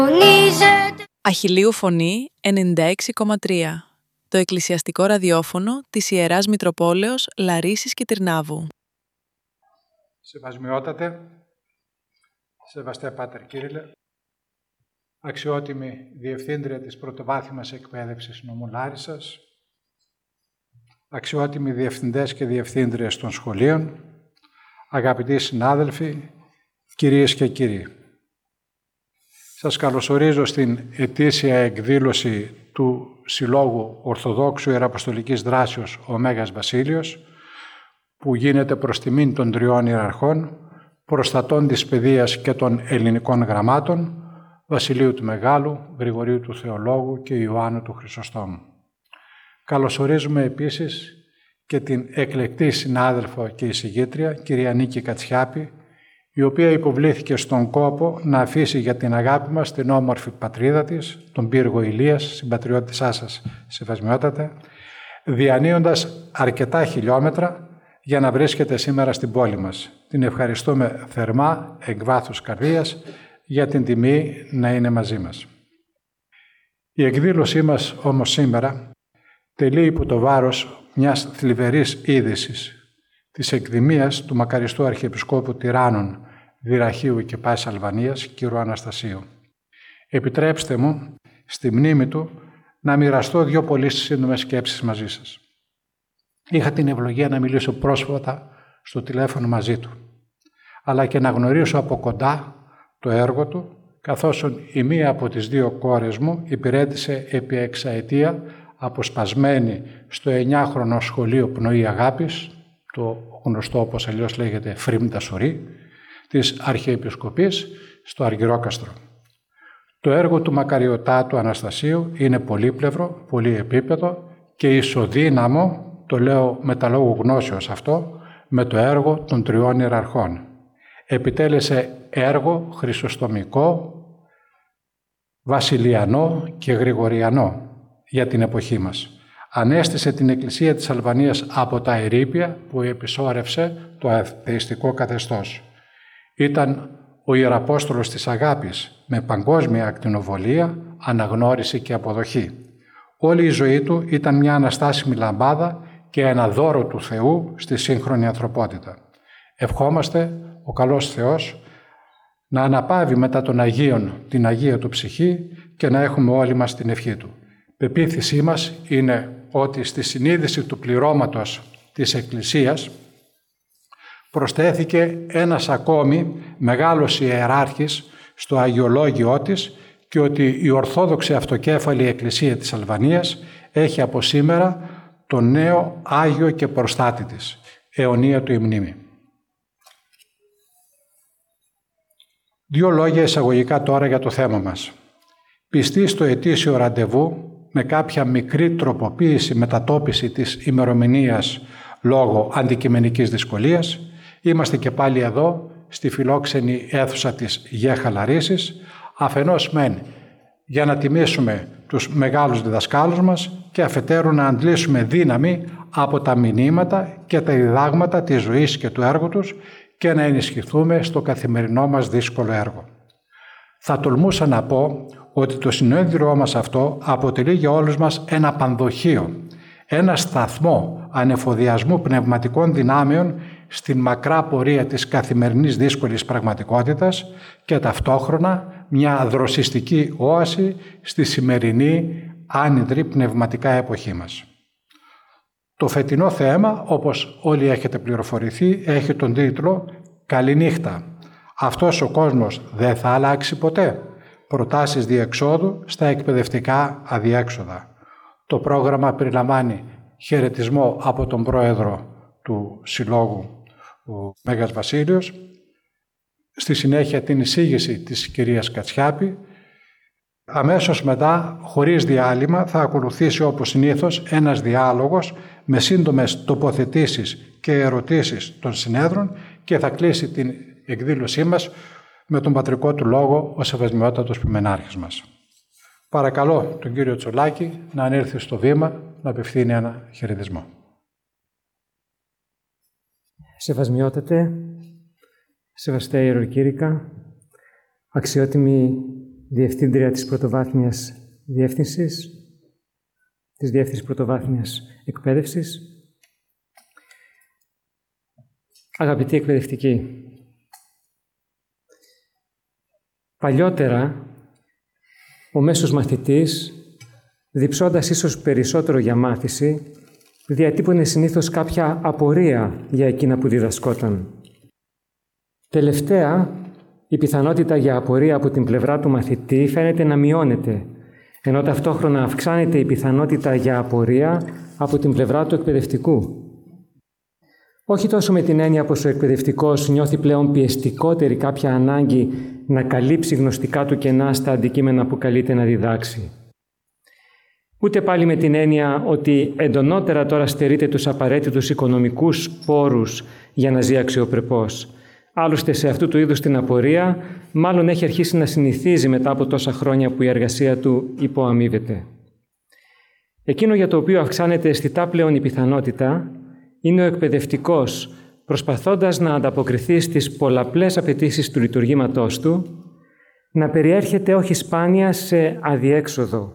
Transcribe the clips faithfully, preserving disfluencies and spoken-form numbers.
Αχιλλείου Φωνή ενενήντα έξι κόμμα τρία. Το εκκλησιαστικό ραδιόφωνο της Ιεράς Μητροπόλεως Λαρίσης και Τυρνάβου. Σεβασμιότατε, σεβαστέ Πάτερ Κύριλλε, αξιότιμη Διευθύντρια της Πρωτοβάθμιας Εκπαίδευσης Νομού Λάρισσας, αξιότιμοι Διευθυντές και Διευθύντριες των σχολείων, αγαπητοί συνάδελφοι, κυρίες και κύριοι. Σας καλωσορίζω στην ετήσια εκδήλωση του Συλλόγου Ορθοδόξου Ιεραποστολικής Δράσεως ο Μέγας Βασίλειος, που γίνεται προς τιμήν των τριών ιεραρχών, προστατών της παιδείας και των ελληνικών γραμμάτων, Βασιλείου του Μεγάλου, Γρηγορίου του Θεολόγου και Ιωάννου του Χρυσοστόμου. Καλωσορίζουμε επίσης και την εκλεκτή συνάδελφο και εισηγήτρια, κυρία Νίκη Κατσιάπη, η οποία υποβλήθηκε στον κόπο να αφήσει για την αγάπη μας την όμορφη πατρίδα της, τον πύργο Ηλίας, συμπατριώτησά σας, σεβασμιότατε, διανύοντας αρκετά χιλιόμετρα για να βρίσκεται σήμερα στην πόλη μας. Την ευχαριστούμε θερμά, εκ βάθους καρδίας, για την τιμή να είναι μαζί μας. Η εκδήλωσή μας όμως σήμερα τελεί υπό το βάρος μιας θλιβερής είδησης, της εκδημίας του μακαριστού Αρχιεπισκόπου Τυράννων, Δυραχείου και Πάσης Αλβανίας, κ. Αναστασίου. Επιτρέψτε μου, στη μνήμη του, να μοιραστώ δύο πολύ σύντομες σκέψεις μαζί σας. Είχα την ευλογία να μιλήσω πρόσφατα στο τηλέφωνο μαζί του, αλλά και να γνωρίσω από κοντά το έργο του, καθώς η μία από τις δύο κόρες μου υπηρέτησε επί εξαετία αποσπασμένη στο εννιάχρονο σχολείο Πνοή Αγάπης, το γνωστό όπως αλλιώς λέγεται Φρύμντα Σωρή, της Αρχιεπισκοπής στο Αργυρόκαστρο. Το έργο του μακαριωτάτου Αναστασίου είναι πολύπλευρο, πολύ επίπεδο και ισοδύναμο, το λέω με τα λόγου γνώσεως αυτό, με το έργο των τριών ιεραρχών. Επιτέλεσε έργο χρυσοστομικό, βασιλιανό και γρηγοριανό για την εποχή μας. Ανέστησε την Εκκλησία της Αλβανίας από τα ερείπια που επισόρευσε το αθεϊστικό καθεστώς. Ήταν ο Ιεραπόστολος της Αγάπης με παγκόσμια ακτινοβολία, αναγνώριση και αποδοχή. Όλη η ζωή του ήταν μια αναστάσιμη λαμπάδα και ένα δώρο του Θεού στη σύγχρονη ανθρωπότητα. Ευχόμαστε ο καλός Θεός να αναπαύει μετά των Αγίων την Αγία του ψυχή και να έχουμε όλοι μας την ευχή του. Πεποίθησή μας είναι ότι στη συνείδηση του πληρώματος της Εκκλησίας προσθέθηκε ένας ακόμη μεγάλος ιεράρχης στο αγιολόγιό της και ότι η Ορθόδοξη Αυτοκέφαλη Εκκλησία της Αλβανίας έχει από σήμερα τον νέο Άγιο και προστάτη της, αιωνία του η μνήμη. Δύο λόγια εισαγωγικά τώρα για το θέμα μας. Πιστοί στο ετήσιο ραντεβού, με κάποια μικρή τροποποίηση, μετατόπιση της ημερομηνίας λόγω αντικειμενικής δυσκολίας, είμαστε και πάλι εδώ, στη φιλόξενη αίθουσα της Γέχα Λαρίσης, αφενός μεν για να τιμήσουμε τους μεγάλους διδασκάλους μας και αφετέρου να αντλήσουμε δύναμη από τα μηνύματα και τα διδάγματα της ζωής και του έργου τους και να ενισχυθούμε στο καθημερινό μας δύσκολο έργο. Θα τολμούσα να πω ότι το συνέδριό μας αυτό αποτελεί για όλους μας ένα πανδοχείο, ένα σταθμό ανεφοδιασμού πνευματικών δυνάμεων στην μακρά πορεία της καθημερινής δύσκολης πραγματικότητας και ταυτόχρονα μια δροσιστική όαση στη σημερινή άνυδρη πνευματικά εποχή μας. Το φετινό θέμα, όπως όλοι έχετε πληροφορηθεί, έχει τον τίτλο «Καληνύχτα. Αυτός ο κόσμος δεν θα αλλάξει ποτέ. Προτάσεις διεξόδου στα εκπαιδευτικά αδιέξοδα». Το πρόγραμμα περιλαμβάνει χαιρετισμό από τον πρόεδρο του Συλλόγου, ο Μέγας Βασίλειος, στη συνέχεια την εισήγηση της κυρίας Κατσιάπη. Αμέσως μετά, χωρίς διάλειμμα, θα ακολουθήσει όπως συνήθως ένας διάλογος με σύντομες τοποθετήσεις και ερωτήσεις των συνέδρων και θα κλείσει την εκδήλωσή μας με τον πατρικό του λόγο ο σεβασμιότατος ποιμενάρχης μας. Παρακαλώ τον κύριο Τσολάκη να ανέλθει στο βήμα να απευθύνει ένα χαιρετισμό. Σεβασμιότατε, σεβαστέ ιεροκήρυκα, αξιότιμοι Διευθύντρια της Πρωτοβάθμιας Διεύθυνσης, της Διεύθυνσης Πρωτοβάθμιας Εκπαίδευσης, αγαπητοί εκπαιδευτικοί, παλιότερα ο μέσος μαθητής, διψώντας ίσως περισσότερο για μάθηση, διατύπωνε συνήθως κάποια απορία για εκείνα που διδασκόταν. Τελευταία, η πιθανότητα για απορία από την πλευρά του μαθητή φαίνεται να μειώνεται, ενώ ταυτόχρονα αυξάνεται η πιθανότητα για απορία από την πλευρά του εκπαιδευτικού. Όχι τόσο με την έννοια πως ο εκπαιδευτικός νιώθει πλέον πιεστικότερη κάποια ανάγκη να καλύψει γνωστικά του κενά στα αντικείμενα που καλείται να διδάξει. Ούτε πάλι με την έννοια ότι εντονότερα τώρα στερείται τους απαραίτητους οικονομικούς πόρους για να ζει αξιοπρεπώς. Άλλωστε, σε αυτού του είδους την απορία, μάλλον έχει αρχίσει να συνηθίζει μετά από τόσα χρόνια που η εργασία του υποαμείβεται. Εκείνο για το οποίο αυξάνεται αισθητά πλέον η πιθανότητα είναι ο εκπαιδευτικός, προσπαθώντας να ανταποκριθεί στις πολλαπλές απαιτήσεις του λειτουργήματός του, να περιέρχεται όχι σπάνια σε αδιέξοδο.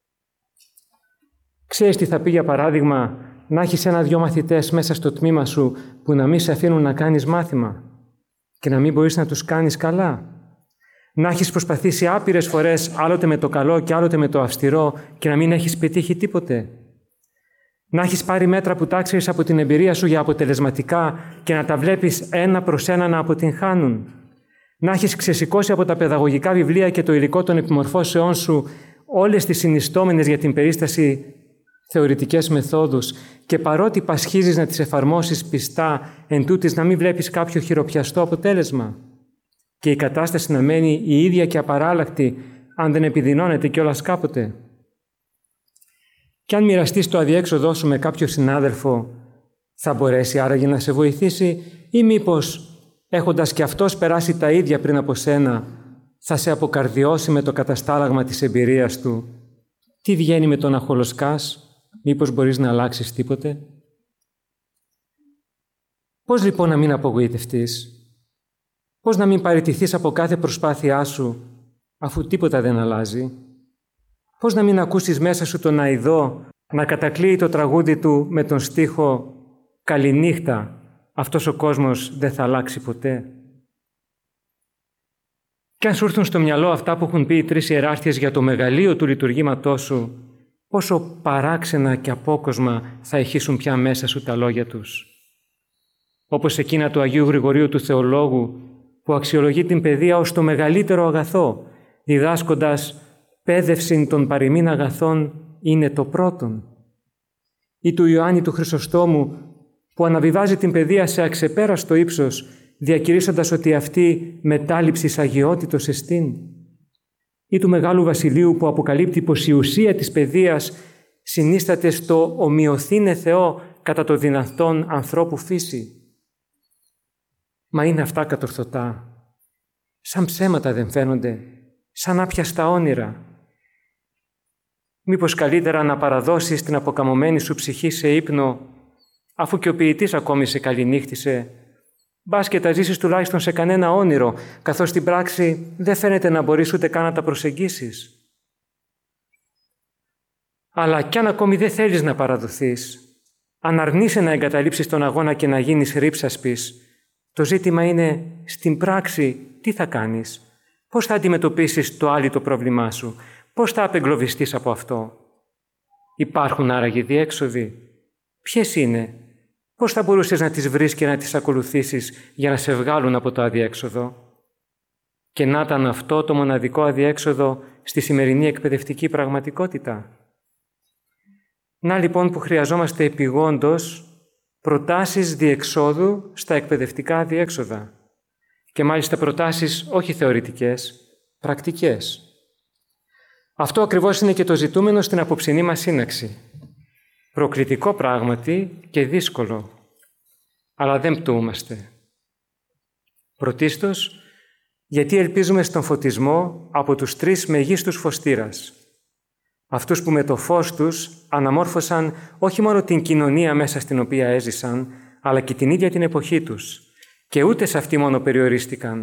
Ξέρεις τι θα πει, για παράδειγμα, να έχεις ένα-δυο μαθητές μέσα στο τμήμα σου που να μην σε αφήνουν να κάνεις μάθημα και να μην μπορείς να τους κάνεις καλά. Να έχεις προσπαθήσει άπειρες φορές, άλλοτε με το καλό και άλλοτε με το αυστηρό, και να μην έχεις πετύχει τίποτε. Να έχεις πάρει μέτρα που τα ξέρεις από την εμπειρία σου για αποτελεσματικά και να τα βλέπεις ένα προς ένα να αποτυγχάνουν. Να έχεις ξεσηκώσει από τα παιδαγωγικά βιβλία και το υλικό των επιμορφώσεών σου όλες τις συνιστόμενες για την περίσταση θεωρητικές μεθόδους και παρότι πασχίζεις να τις εφαρμόσεις πιστά, εν τούτης να μην βλέπεις κάποιο χειροπιαστό αποτέλεσμα και η κατάσταση να μένει η ίδια και απαράλλακτη, αν δεν επιδεινώνεται κιόλας κάποτε. Κι αν μοιραστείς το αδιέξοδό σου με κάποιο συνάδελφο, θα μπορέσει άραγε να σε βοηθήσει, ή μήπως, έχοντας κι αυτός περάσει τα ίδια πριν από σένα, θα σε αποκαρδιώσει με το καταστάλαγμα της εμπειρίας του? Τι βγαίνει με το να χολοσκάς? Μήπως μπορείς να αλλάξεις τίποτε? Πώς λοιπόν να μην απογοητευτείς? Πώς να μην παραιτηθείς από κάθε προσπάθειά σου, αφού τίποτα δεν αλλάζει? Πώς να μην ακούσεις μέσα σου τον αηδό να κατακλείει το τραγούδι του με τον στίχο «Καληνύχτα, αυτός ο κόσμος δεν θα αλλάξει ποτέ»? Κι αν σου έρθουν στο μυαλό αυτά που έχουν πει οι τρεις ιεράρχες για το μεγαλείο του λειτουργήματός σου, πόσο παράξενα και απόκοσμα θα ηχήσουν πια μέσα σου τα λόγια τους. Όπως εκείνα του Αγίου Γρηγορίου του Θεολόγου, που αξιολογεί την παιδεία ως το μεγαλύτερο αγαθό, διδάσκοντας «Παίδευσιν των παροιμήν αγαθών είναι το πρώτον». Ή του Ιωάννη του Χρυσοστόμου, που αναβιβάζει την παιδεία σε αξεπέραστο ύψος, διακηρύσσοντας ότι αυτή μετάληψης αγιότητος εστίν. Ή του Μεγάλου Βασιλείου, που αποκαλύπτει πως η ουσία της παιδείας συνίσταται στο ομοιωθήνε Θεό κατά το δυνατόν ανθρώπου φύση. Μα είναι αυτά κατορθωτά? Σαν ψέματα δεν φαίνονται, σαν άπιαστα όνειρα? Μήπως καλύτερα να παραδώσεις την αποκαμωμένη σου ψυχή σε ύπνο, αφού και ο ποιητής ακόμη σε καληνύχτησε, μπας και τα ζήσεις τουλάχιστον σε κανένα όνειρο, καθώς στην πράξη δεν φαίνεται να μπορείς ούτε καν να τα προσεγγίσεις. Αλλά κι αν ακόμη δεν θέλεις να παραδοθείς, αν αρνείσαι να εγκαταλείψεις τον αγώνα και να γίνεις ρύψασπης, το ζήτημα είναι στην πράξη τι θα κάνεις, πώς θα αντιμετωπίσεις το άλυτο πρόβλημά σου, πώς θα απεγκλωβιστείς από αυτό? Υπάρχουν άραγε διέξοδοι? Ποιες είναι? Πώς θα μπορούσες να τις βρεις και να τις ακολουθήσεις για να σε βγάλουν από το αδιέξοδο? Και να ήταν αυτό το μοναδικό αδιέξοδο στη σημερινή εκπαιδευτική πραγματικότητα. Να λοιπόν που χρειαζόμαστε επειγόντως προτάσεις διεξόδου στα εκπαιδευτικά αδιέξοδα. Και μάλιστα προτάσεις όχι θεωρητικές, πρακτικές. Αυτό ακριβώς είναι και το ζητούμενο στην απόψινή μας σύναξη. Προκλητικό πράγματι και δύσκολο, αλλά δεν πτωούμαστε. Πρωτίστως, γιατί ελπίζουμε στον φωτισμό από τους τρεις μεγίστους φωστήρας. Αυτούς που με το φως τους αναμόρφωσαν όχι μόνο την κοινωνία μέσα στην οποία έζησαν, αλλά και την ίδια την εποχή τους. Και ούτε σε αυτή μόνο περιορίστηκαν,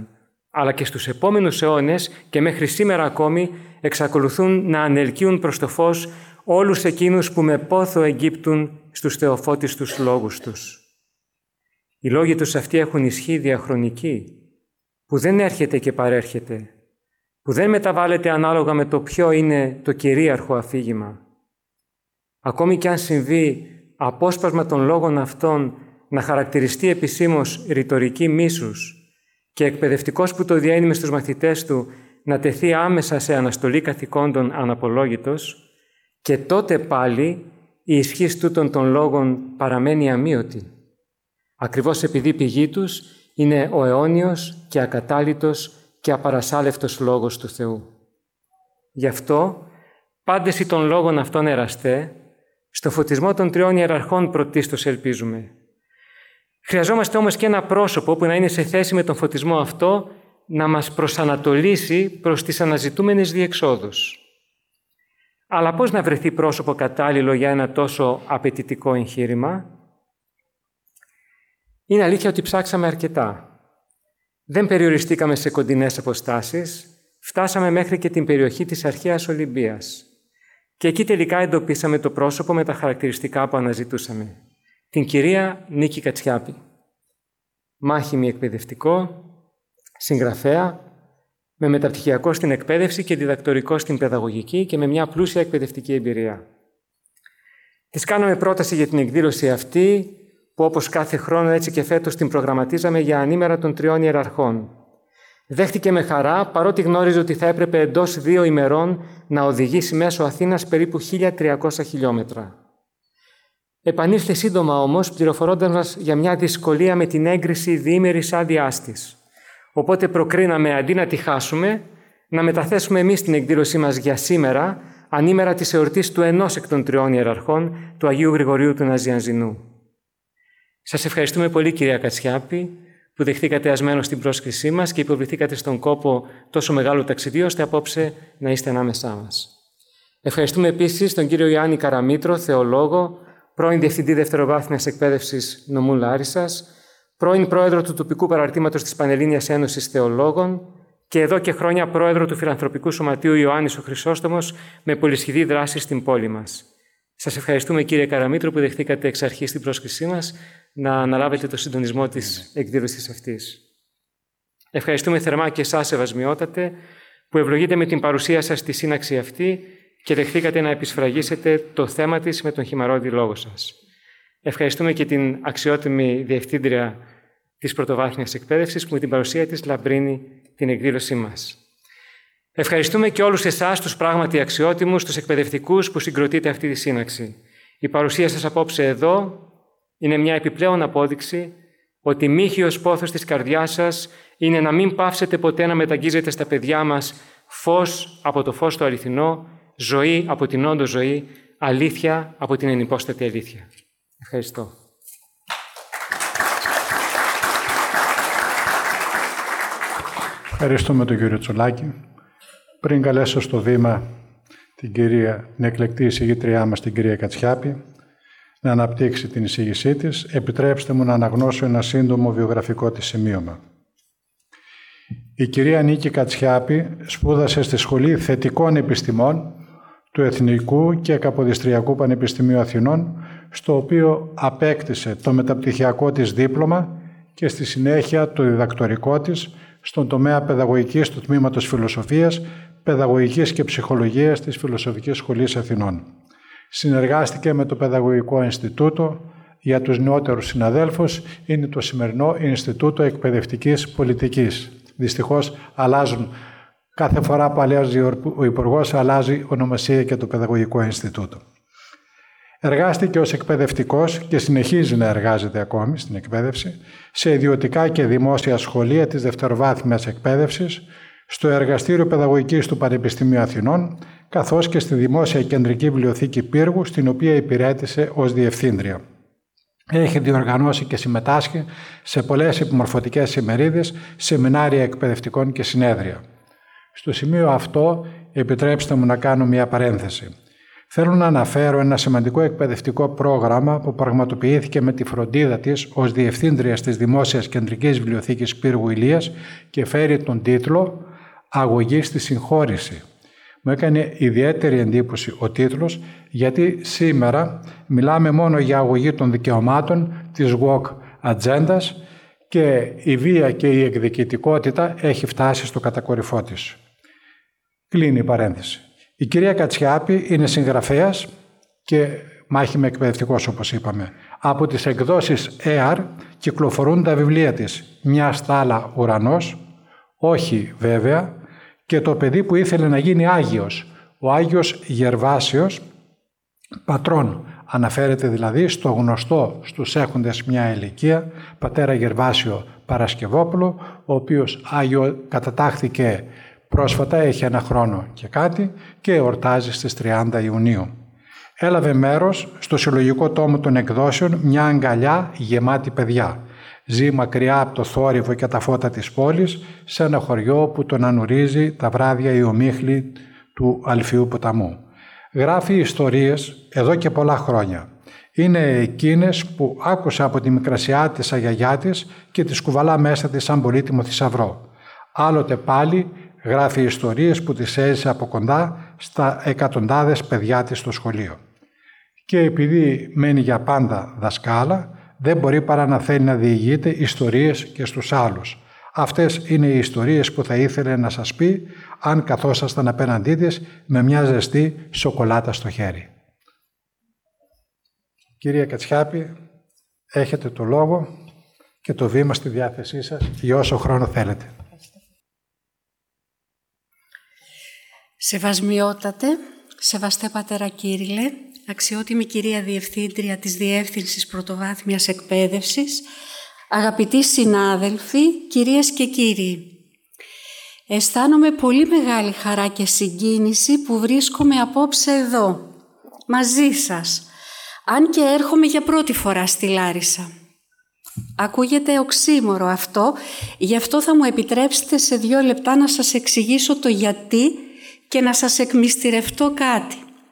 αλλά και στους επόμενους αιώνες και μέχρι σήμερα ακόμη εξακολουθούν να ανελκύουν προς το φως όλους εκείνους που με πόθο εγκύπτουν στους θεοφώτιστους λόγους τους. Οι λόγοι τους αυτοί έχουν ισχύ διαχρονική, που δεν έρχεται και παρέρχεται, που δεν μεταβάλλεται ανάλογα με το ποιο είναι το κυρίαρχο αφήγημα. Ακόμη κι αν συμβεί απόσπασμα των λόγων αυτών να χαρακτηριστεί επισήμως ρητορική μίσους και εκπαιδευτικός που το διένυμε στους μαθητές του να τεθεί άμεσα σε αναστολή καθηκόντων αναπολόγητος, και τότε πάλι η ισχύς τούτων των λόγων παραμένει αμείωτη, ακριβώς επειδή η πηγή τους είναι ο αιώνιος και ακατάλητος και απαρασάλευτος λόγος του Θεού. Γι' αυτό, πάντες των λόγων αυτών εραστέ, στο φωτισμό των τριών ιεραρχών πρωτίστως ελπίζουμε. Χρειαζόμαστε όμως και ένα πρόσωπο που να είναι σε θέση με τον φωτισμό αυτό να μας προσανατολίσει προς τις αναζητούμενες διεξόδους. Αλλά πώς να βρεθεί πρόσωπο κατάλληλο για ένα τόσο απαιτητικό εγχείρημα? Είναι αλήθεια ότι ψάξαμε αρκετά. Δεν περιοριστήκαμε σε κοντινές αποστάσεις, φτάσαμε μέχρι και την περιοχή της αρχαίας Ολυμπίας. Και εκεί τελικά εντοπίσαμε το πρόσωπο με τα χαρακτηριστικά που αναζητούσαμε. Την κυρία Νίκη Κατσιάπη. Μάχημη εκπαιδευτικό, συγγραφέα, με μεταπτυχιακό στην εκπαίδευση και διδακτορικό στην παιδαγωγική και με μια πλούσια εκπαιδευτική εμπειρία. Της κάναμε πρόταση για την εκδήλωση αυτή, που όπως κάθε χρόνο έτσι και φέτος την προγραμματίζαμε για ανήμερα των τριών ιεραρχών. Δέχτηκε με χαρά, παρότι γνώριζε ότι θα έπρεπε εντός δύο ημερών να οδηγήσει μέσω Αθήνας περίπου χίλια τριακόσια χιλιόμετρα. Επανήλθε σύντομα όμως, πληροφορώντας μας για μια δυσκολία με την έγκριση διήμερης άδειάς της. Οπότε προκρίναμε, αντί να τη χάσουμε, να μεταθέσουμε εμείς την εκδήλωσή μας για σήμερα, ανήμερα της εορτής του ενός εκ των τριών ιεραρχών, του Αγίου Γρηγορίου του Ναζιανζινού. Σας ευχαριστούμε πολύ, κυρία Κατσιάπη, που δεχτήκατε ασμένος στην πρόσκλησή μας και υποβληθήκατε στον κόπο τόσο μεγάλο ταξιδίου, ώστε απόψε να είστε ανάμεσά μας. Ευχαριστούμε επίσης τον κύριο Ιωάννη Καραμήτρο, θεολόγο, πρώην Διευθυντή Δευτεροβάθμιας Εκπαίδευσης Νομού Λάρισσας, πρώην Πρόεδρο του Τοπικού Παραρτήματος της Πανελλήνιας Ένωσης Θεολόγων και εδώ και χρόνια Πρόεδρο του Φιλανθρωπικού Σωματείου Ιωάννης ο Χρυσόστομος, με πολυσχηδή δράση στην πόλη μας. Σας ευχαριστούμε, κύριε Καραμήτρο, που δεχτήκατε εξ αρχής την πρόσκλησή μας να αναλάβετε το συντονισμό της εκδήλωσης αυτής. Ευχαριστούμε θερμά και εσάς, Σεβασμιότατε, που ευλογείτε με την παρουσία σας στη σύναξη αυτή και δεχτήκατε να επισφραγίσετε το θέμα της με τον χυμαρώδη λόγο σας. Ευχαριστούμε και την αξιότιμη Διευθύντρια της Πρωτοβάθμιας Εκπαίδευσης που με την παρουσία της λαμπρύνει την εκδήλωσή μας. Ευχαριστούμε και όλους εσάς, τους πράγματι αξιότιμους, τους εκπαιδευτικούς που συγκροτείτε αυτή τη σύναξη. Η παρουσία σας απόψε εδώ είναι μια επιπλέον απόδειξη ότι μύχιος πόθος της καρδιάς σας είναι να μην πάυσετε ποτέ να μεταγγίζετε στα παιδιά μας φως από το φως το αληθινό, ζωή από την όντω ζωή, αλήθεια από την ενυπόστατη αλήθεια. Ευχαριστώ. Ευχαριστούμε τον κύριο Τσολάκη. Πριν καλέσω στο βήμα την, κυρία, την εκλεκτή εισηγήτριά μας, την κυρία Κατσιάπη, να αναπτύξει την εισήγησή της, επιτρέψτε μου να αναγνώσω ένα σύντομο βιογραφικό της σημείωμα. Η κυρία Νίκη Κατσιάπη σπούδασε στη Σχολή Θετικών Επιστημών του Εθνικού και Καποδιστριακού Πανεπιστημίου Αθηνών, στο οποίο απέκτησε το μεταπτυχιακό της δίπλωμα και στη συνέχεια το διδακτορικό της στον τομέα παιδαγωγικής του Τμήματος Φιλοσοφίας, Παιδαγωγικής και Ψυχολογίας της Φιλοσοφικής Σχολής Αθηνών. Συνεργάστηκε με το Παιδαγωγικό Ινστιτούτο. Για τους νεότερους συναδέλφους είναι το σημερινό Ινστιτούτο Εκπαιδευτικής Πολιτικής. Δυστυχώς αλλάζουν. Κάθε φορά που αλλάζει ο Υπουργός, αλλάζει ονομασία και το Παιδαγωγικό Ινστιτούτο. Εργάστηκε ως εκπαιδευτικός και συνεχίζει να εργάζεται ακόμη στην εκπαίδευση σε ιδιωτικά και δημόσια σχολεία της δευτεροβάθμιας εκπαίδευσης, στο Εργαστήριο Παιδαγωγικής του Πανεπιστημίου Αθηνών, καθώς και στη Δημόσια Κεντρική Βιβλιοθήκη Πύργου, στην οποία υπηρέτησε ως Διευθύντρια. Έχει διοργανώσει και συμμετάσχει σε πολλές επιμορφωτικές ημερίδες, σεμινάρια εκπαιδευτικών και συνέδρια. Στο σημείο αυτό, επιτρέψτε μου να κάνω μια παρένθεση. Θέλω να αναφέρω ένα σημαντικό εκπαιδευτικό πρόγραμμα που πραγματοποιήθηκε με τη φροντίδα της ως Διευθύντριας της Δημόσιας Κεντρικής Βιβλιοθήκης Πύργου Ηλίας και φέρει τον τίτλο «Αγωγή στη συγχώρηση». Μου έκανε ιδιαίτερη εντύπωση ο τίτλος, γιατί σήμερα μιλάμε μόνο για αγωγή των δικαιωμάτων της woke ατζέντας και η βία και η εκδικητικότητα έχει φτάσει στο κατακορυφό της. Κλείνει η παρένθεση. Η κυρία Κατσιάπη είναι συγγραφέας και μάχημη εκπαιδευτικός, όπως είπαμε. Από τις εκδόσεις ΕΑΡ κυκλοφορούν τα βιβλία της «Μια στάλα ουρανός», «Όχι βέβαια» και «Το παιδί που ήθελε να γίνει Άγιος». Ο Άγιος Γερβάσιος, πατρόν, αναφέρεται δηλαδή στο γνωστό στους έχοντες μια ηλικία, πατέρα Γερβάσιο Παρασκευόπουλο, ο οποίος Άγιο κατατάχθηκε πρόσφατα, έχει ένα χρόνο και κάτι και εορτάζει στις τριάντα Ιουνίου. Έλαβε μέρος στο συλλογικό τόμο των εκδόσεων «Μια αγκαλιά γεμάτη παιδιά». Ζει μακριά από το θόρυβο και τα φώτα της πόλης, σε ένα χωριό που τον ανουρίζει τα βράδια η ομίχλη του Αλφιού ποταμού. Γράφει ιστορίες εδώ και πολλά χρόνια. Είναι εκείνες που άκουσα από τη μικρασιάτισσα γιαγιά της και τις κουβαλά μέσα της σαν πολύτιμο θησαυρό. Άλλοτε πάλι γράφει ιστορίες που τις έζησε από κοντά στα εκατοντάδες παιδιά της στο σχολείο. Και επειδή μένει για πάντα δασκάλα, δεν μπορεί παρά να θέλει να διηγείται ιστορίες και στους άλλους. Αυτές είναι οι ιστορίες που θα ήθελε να σας πει αν καθόσασταν απέναντί της με μια ζεστή σοκολάτα στο χέρι. Κυρία Κατσιάπη, έχετε το λόγο και το βήμα στη διάθεσή σας για όσο χρόνο θέλετε. Σεβασμιότατε, σεβαστέ πατέρα Κύριλε, αξιότιμη κυρία Διευθύντρια της Διεύθυνσης Πρωτοβάθμιας Εκπαίδευσης, αγαπητοί συνάδελφοι, κυρίες και κύριοι. Αισθάνομαι πολύ μεγάλη χαρά και συγκίνηση που βρίσκομαι απόψε εδώ, μαζί σας, αν και έρχομαι για πρώτη φορά στη Λάρισα. Ακούγεται οξύμορο αυτό, γι' αυτό θα μου επιτρέψετε σε δύο λεπτά να σας εξηγήσω το γιατί και να σας εκμυστηρευτώ κάτι.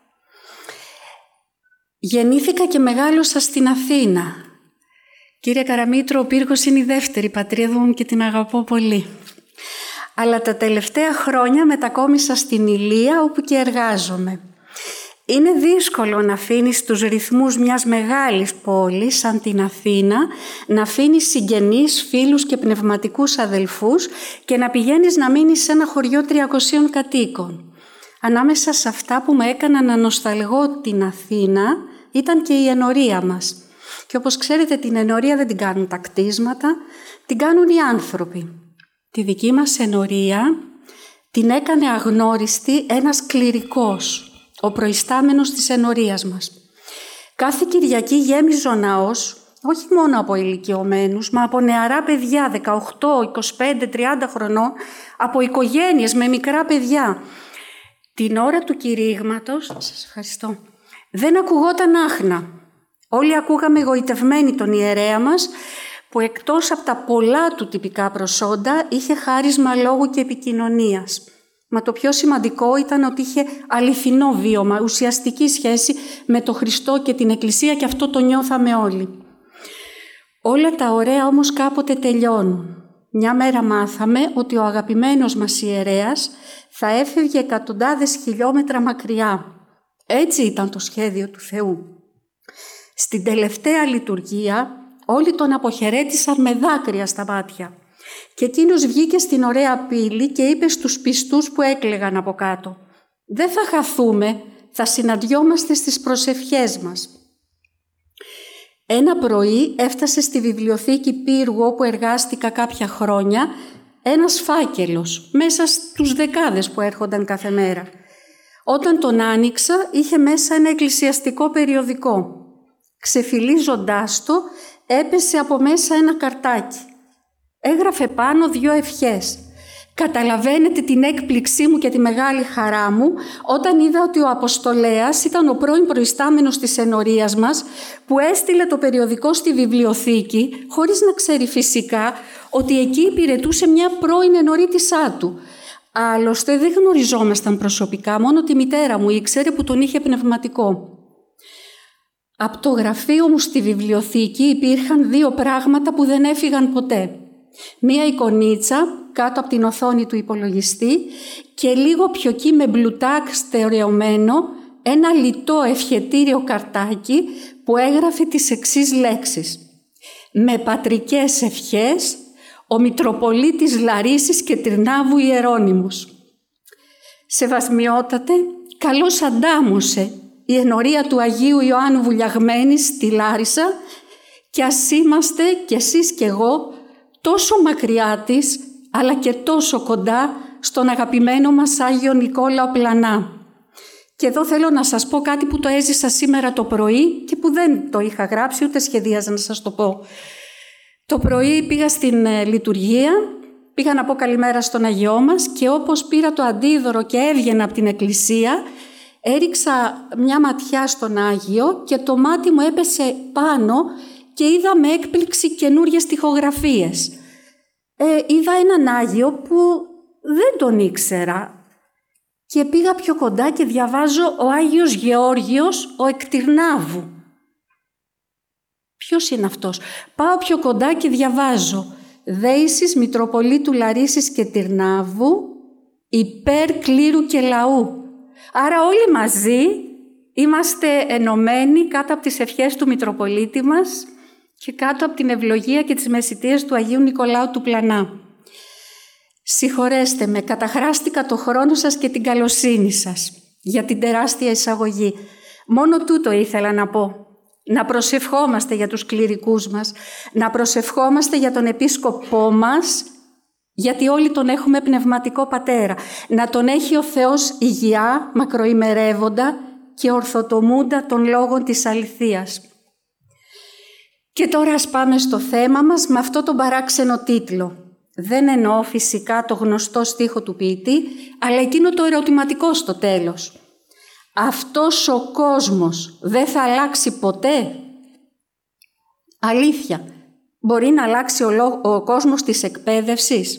Γεννήθηκα και μεγάλωσα στην Αθήνα. Κύριε Καραμήτρο, ο Πύργος είναι η δεύτερη πατρίδα μου και την αγαπώ πολύ. Αλλά τα τελευταία χρόνια μετακόμισα στην Ηλία, όπου και εργάζομαι. Είναι δύσκολο να αφήνεις τους ρυθμούς μιας μεγάλης πόλης σαν την Αθήνα, να αφήνεις συγγενείς, φίλους και πνευματικούς αδελφούς και να πηγαίνεις να μείνεις σε ένα χωριό τριακοσίων κατοίκων. Ανάμεσα σε αυτά που με έκαναν να νοσταλγώ την Αθήνα ήταν και η ενορία μας. Και όπως ξέρετε, την ενορία δεν την κάνουν τα κτίσματα, την κάνουν οι άνθρωποι. Τη δική μας ενορία την έκανε αγνώριστη ένας κληρικός, ο προϊστάμενος της ενορίας μας. Κάθε Κυριακή γέμιζε ο ναός, όχι μόνο από ηλικιωμένους, μα από νεαρά παιδιά, δεκαοκτώ, είκοσι πέντε, τριάντα χρονών, από οικογένειες με μικρά παιδιά. Την ώρα του κηρύγματος, σας ευχαριστώ, δεν ακουγόταν άχνα. Όλοι ακούγαμε γοητευμένοι τον ιερέα μας, που εκτός από τα πολλά του τυπικά προσόντα, είχε χάρισμα λόγου και επικοινωνίας. Μα το πιο σημαντικό ήταν ότι είχε αληθινό βίωμα, ουσιαστική σχέση με τον Χριστό και την Εκκλησία, και αυτό το νιώθαμε όλοι. Όλα τα ωραία όμως κάποτε τελειώνουν. Μια μέρα μάθαμε ότι ο αγαπημένος μας ιερέας θα έφευγε εκατοντάδες χιλιόμετρα μακριά. Έτσι ήταν το σχέδιο του Θεού. Στην τελευταία λειτουργία όλοι τον αποχαιρέτησαν με δάκρυα στα μάτια. Και εκείνος βγήκε στην ωραία πύλη και είπε στους πιστούς που έκλαιγαν από κάτω: «Δεν θα χαθούμε, θα συναντιόμαστε στις προσευχές μας». Ένα πρωί έφτασε στη βιβλιοθήκη Πύργου, όπου εργάστηκα κάποια χρόνια, ένας φάκελος μέσα στους δεκάδες που έρχονταν κάθε μέρα. Όταν τον άνοιξα, είχε μέσα ένα εκκλησιαστικό περιοδικό. Ξεφυλίζοντάς το, έπεσε από μέσα ένα καρτάκι. Έγραφε πάνω δύο ευχές. Καταλαβαίνετε την έκπληξή μου και τη μεγάλη χαρά μου όταν είδα ότι ο Αποστολέας ήταν ο πρώην προϊστάμενος της ενορίας μας, που έστειλε το περιοδικό στη βιβλιοθήκη, χωρίς να ξέρει φυσικά ότι εκεί υπηρετούσε μια πρώην ενορίτησά του. Άλλωστε δεν γνωριζόμασταν προσωπικά, μόνο τη μητέρα μου ήξερε που τον είχε πνευματικό. Από το γραφείο μου στη βιβλιοθήκη υπήρχαν δύο πράγματα που δεν έφυγαν ποτέ. Μία εικονίτσα κάτω από την οθόνη του υπολογιστή και λίγο πιο εκεί με μπλουτάκ στερεωμένο ένα λιτό ευχετήριο καρτάκι που έγραφε τις εξής λέξεις. «Με πατρικές ευχές, ο Μητροπολίτης Λαρίσης και Τυρνάβου Ιερώνυμος». Σεβασμιότατε, καλώς αντάμωσε η ενορία του Αγίου Ιωάννου Βουλιαγμένης στη Λάρισα και ας είμαστε κι εσείς κι εγώ τόσο μακριά της, αλλά και τόσο κοντά στον αγαπημένο μας Άγιο Νικόλαο Πλανά. Και εδώ θέλω να σας πω κάτι που το έζησα σήμερα το πρωί και που δεν το είχα γράψει, ούτε σχεδίαζα να σας το πω. Το πρωί πήγα στην ε, λειτουργία, πήγα να πω καλημέρα στον Αγιό μας και όπως πήρα το αντίδωρο και έβγαινα από την εκκλησία, έριξα μια ματιά στον Άγιο και το μάτι μου έπεσε πάνω και είδα με έκπληξη καινούριες τοιχογραφίες. Ε, είδα έναν Άγιο που δεν τον ήξερα και πήγα πιο κοντά και διαβάζω ο Άγιος Γεώργιος ο Εκτυρνάβου. Ποιος είναι αυτός? Πάω πιο κοντά και διαβάζω «Δέησης Μητροπολίτου Λαρίσης και Τυρνάβου υπέρ κλήρου και λαού». Άρα όλοι μαζί είμαστε ενωμένοι κάτω από τις ευχές του Μητροπολίτη μας και κάτω από την ευλογία και τις μεσητείες του Αγίου Νικολάου του Πλανά. Συγχωρέστε με, καταχράστηκα το χρόνο σας και την καλοσύνη σας για την τεράστια εισαγωγή. Μόνο τούτο ήθελα να πω. Να προσευχόμαστε για τους κληρικούς μας, να προσευχόμαστε για τον επίσκοπό μας, γιατί όλοι τον έχουμε πνευματικό πατέρα. Να τον έχει ο Θεός υγειά, μακροημερεύοντα και ορθοτομούντα των λόγων της αληθείας. Και τώρα ας πάμε στο θέμα μας με αυτό τον παράξενο τίτλο. Δεν εννοώ φυσικά το γνωστό στίχο του ποιητή, αλλά εκείνο το ερωτηματικό στο τέλος. Αυτός ο κόσμος δεν θα αλλάξει ποτέ? Αλήθεια, μπορεί να αλλάξει ο, λό- ο κόσμος της εκπαίδευσης?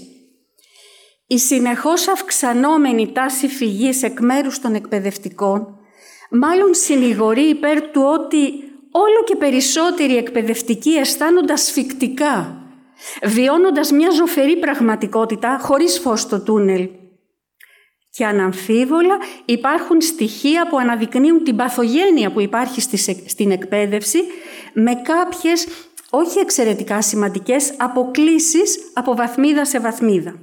Η συνεχώς αυξανόμενη τάση φυγής εκ μέρους των εκπαιδευτικών μάλλον συνηγορεί υπέρ του ότι όλο και περισσότεροι εκπαιδευτικοί αισθάνονται ασφικτικά, βιώνοντας μια ζωφερή πραγματικότητα χωρίς φως στο τούνελ. Και αναμφίβολα υπάρχουν στοιχεία που αναδεικνύουν την παθογένεια που υπάρχει στην εκπαίδευση με κάποιες, όχι εξαιρετικά σημαντικές, αποκλίσεις από βαθμίδα σε βαθμίδα.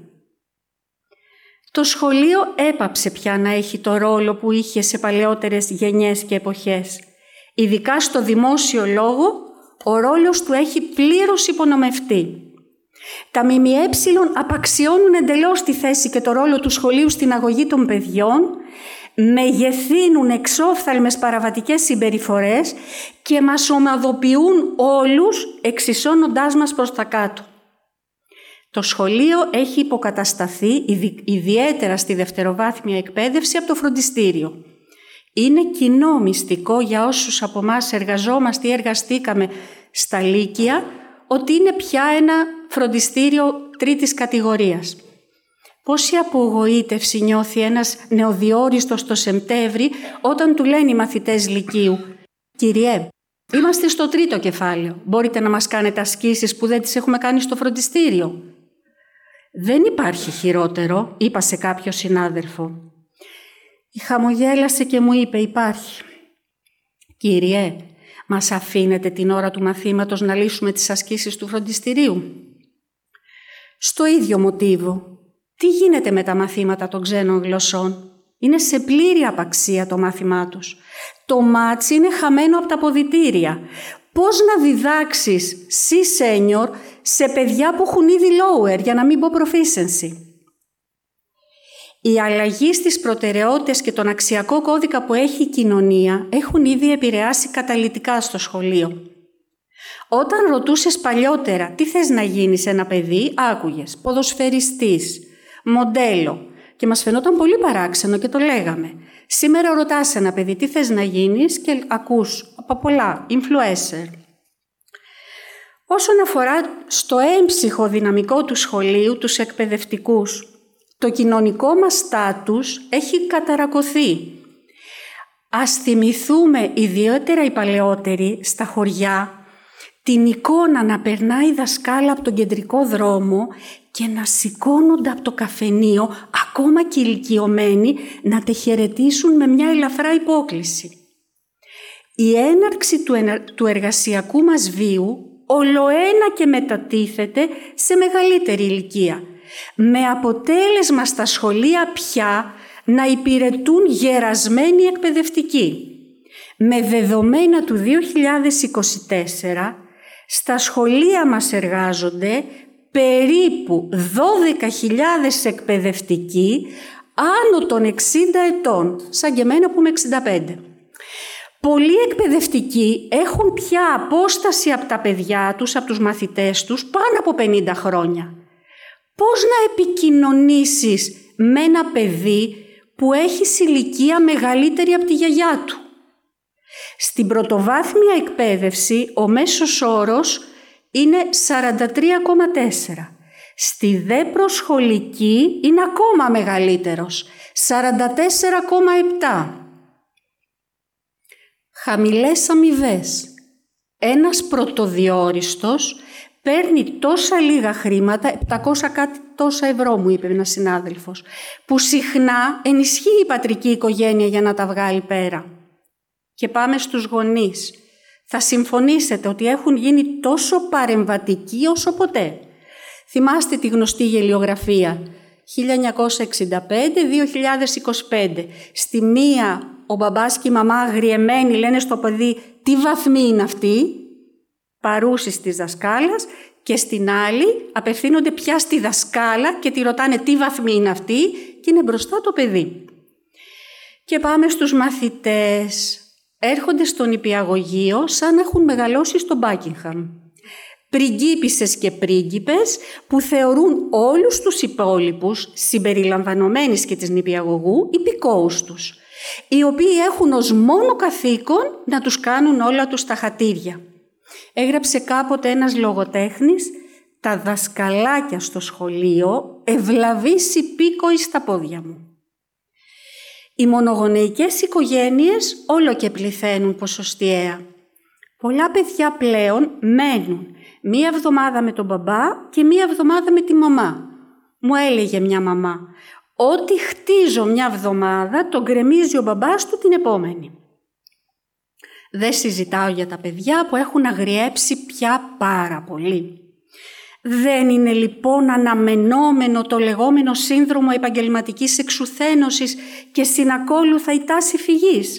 Το σχολείο έπαψε πια να έχει το ρόλο που είχε σε παλαιότερες γενιές και εποχές. Ειδικά στο δημόσιο λόγο, ο ρόλος του έχει πλήρως υπονομευτεί. Τα ΜΜΕ απαξιώνουν εντελώς τη θέση και το ρόλο του σχολείου στην αγωγή των παιδιών, μεγεθύνουν εξόφθαλμες παραβατικές συμπεριφορές και μας ομαδοποιούν όλους, εξισώνοντάς μας προς τα κάτω. Το σχολείο έχει υποκατασταθεί ιδιαίτερα στη δευτεροβάθμια εκπαίδευση από το φροντιστήριο. Είναι κοινό μυστικό για όσους από εμάς εργαζόμαστε ή εργαστήκαμε στα λύκεια ότι είναι πια ένα φροντιστήριο τρίτης κατηγορίας. Πόση απογοήτευση νιώθει ένας νεοδιόριστος το Σεπτέμβρη όταν του λένε οι μαθητές λυκείου «Κυριέ, είμαστε στο τρίτο κεφάλαιο. Μπορείτε να μας κάνετε ασκήσεις που δεν τις έχουμε κάνει στο φροντιστήριο?» «Δεν υπάρχει χειρότερο», είπα σε κάποιο συνάδελφο. Χαμογέλασε και μου είπε «Υπάρχει». «Κύριε, μας αφήνετε την ώρα του μαθήματος να λύσουμε τις ασκήσεις του φροντιστηρίου?» Στο ίδιο μοτίβο, τι γίνεται με τα μαθήματα των ξένων γλωσσών? Είναι σε πλήρη απαξία το μάθημά τους. Το μάτσι είναι χαμένο από τα αποδυτήρια. Πώς να διδάξεις C-Senior σε παιδιά που έχουν ήδη lower, για να μην πω proficiency? Η αλλαγή στις προτεραιότητες και τον αξιακό κώδικα που έχει η κοινωνία έχουν ήδη επηρεάσει καταλυτικά στο σχολείο. Όταν ρωτούσες παλιότερα τι θες να γίνεις ένα παιδί, άκουγες ποδοσφαιριστής, μοντέλο και μας φαινόταν πολύ παράξενο και το λέγαμε. Σήμερα ρωτάς ένα παιδί τι θες να γίνεις και ακούς από πολλά, influencer. Όσον αφορά στο έμψυχο δυναμικό του σχολείου, τους εκπαιδευτικούς, Το κοινωνικό μας στάτους έχει καταρακωθεί. Ας θυμηθούμε, ιδιαίτερα οι παλαιότεροι, στα χωριά, την εικόνα να περνάει η δασκάλα από τον κεντρικό δρόμο και να σηκώνονται από το καφενείο, ακόμα και ηλικιωμένοι, να τε χαιρετήσουν με μια ελαφρά υπόκλιση. Η έναρξη του, ενα... του εργασιακού μας βίου ολοένα και μετατίθεται σε μεγαλύτερη ηλικία, με αποτέλεσμα στα σχολεία πια να υπηρετούν γερασμένοι εκπαιδευτικοί. Με δεδομένα του δύο χιλιάδες είκοσι τέσσερα, στα σχολεία μας εργάζονται περίπου δώδεκα χιλιάδες εκπαιδευτικοί άνω των εξήντα ετών, σαν και εμένα που είμαι εξήντα πέντε. Πολλοί εκπαιδευτικοί έχουν πια απόσταση από τα παιδιά τους, από τους μαθητές τους, πάνω από πενήντα χρόνια. Πώς να επικοινωνήσεις με ένα παιδί που έχει ηλικία μεγαλύτερη από τη γιαγιά του? Στην πρωτοβάθμια εκπαίδευση ο μέσος όρος είναι σαράντα τρία κόμμα τέσσερα. Στη δε προσχολική είναι ακόμα μεγαλύτερος, σαράντα τέσσερα κόμμα επτά. Χαμηλές αμοιβές. Ένας πρωτοδιόριστος παίρνει τόσα λίγα χρήματα, επτακόσια κάτι τόσα ευρώ μου είπε ένας συνάδελφος, που συχνά ενισχύει η πατρική οικογένεια για να τα βγάλει πέρα. Και πάμε στους γονείς. Θα συμφωνήσετε ότι έχουν γίνει τόσο παρεμβατικοί όσο ποτέ. Θυμάστε τη γνωστή γελιογραφία χίλια εννιακόσια εξήντα πέντε με δύο χιλιάδες είκοσι πέντε. Στη μία ο μπαμπάς και η μαμά αγριεμένοι λένε στο παιδί τι βαθμή είναι αυτή, παρούσης της δασκάλας, και στην άλλη απευθύνονται πια στη δασκάλα και τη ρωτάνε τι βαθμή είναι αυτή και είναι μπροστά το παιδί. Και πάμε στους μαθητές. Έρχονται στο νηπιαγωγείο σαν να έχουν μεγαλώσει στο Μπάκιγχαμ. Πριγκίπισσες και πρίγκιπες που θεωρούν όλους τους υπόλοιπους, συμπεριλαμβανομένης και της νηπιαγωγού, υπηκόους τους, οι οποίοι έχουν ως μόνο καθήκον να τους κάνουν όλα τους τα χατήρια. Έγραψε κάποτε ένας λογοτέχνης «Τα δασκαλάκια στο σχολείο ευλαβείς υπήκοοι στα πόδια μου». Οι μονογονεϊκές οικογένειες όλο και πληθαίνουν ποσοστιαία. Πολλά παιδιά πλέον μένουν μία εβδομάδα με τον μπαμπά και μία εβδομάδα με τη μαμά. Μου έλεγε μια μαμά, ό,τι χτίζω μια εβδομάδα τον γκρεμίζει ο μπαμπάς του την επόμενη. Δεν συζητάω για τα παιδιά που έχουν αγριέψει πια πάρα πολύ. Δεν είναι λοιπόν αναμενόμενο το λεγόμενο σύνδρομο επαγγελματικής εξουθένωσης και συνακόλουθα η τάση φυγής?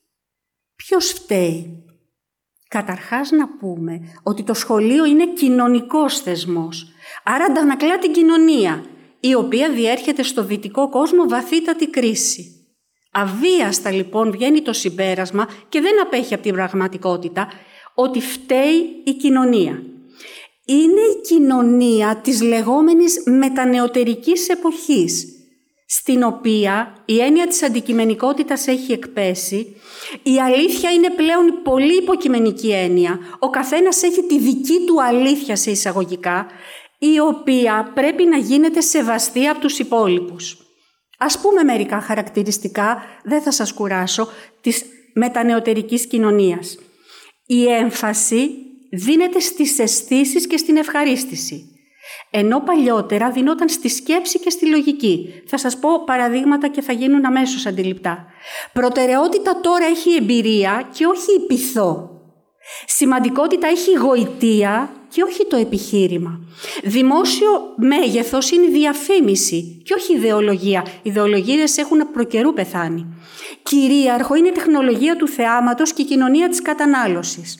Ποιος φταίει? Καταρχάς να πούμε ότι το σχολείο είναι κοινωνικός θεσμός, άρα αντανακλά την κοινωνία, η οποία διέρχεται στο δυτικό κόσμο βαθύτατη κρίση. Αβίαστα λοιπόν βγαίνει το συμπέρασμα και δεν απέχει από την πραγματικότητα ότι φταίει η κοινωνία. Είναι η κοινωνία της λεγόμενης μετανεωτερικής εποχής, στην οποία η έννοια της αντικειμενικότητας έχει εκπέσει, η αλήθεια είναι πλέον η πολύ υποκειμενική έννοια, ο καθένας έχει τη δική του αλήθεια σε εισαγωγικά, η οποία πρέπει να γίνεται σεβαστή από τους υπόλοιπους. Ας πούμε μερικά χαρακτηριστικά, δεν θα σας κουράσω, της μετανεωτερικής κοινωνίας. Η έμφαση δίνεται στις αισθήσεις και στην ευχαρίστηση, ενώ παλιότερα δινόταν στη σκέψη και στη λογική. Θα σας πω παραδείγματα και θα γίνουν αμέσως αντιληπτά. Προτεραιότητα τώρα έχει η εμπειρία και όχι η πειθό. Σημαντικότητα έχει η γοητεία και όχι το επιχείρημα. Δημόσιο μέγεθος είναι η διαφήμιση και όχι η ιδεολογία. Οι ιδεολογίες έχουν προκαιρού πεθάνει. Κυρίαρχο είναι η τεχνολογία του θεάματος και η κοινωνία της κατανάλωσης.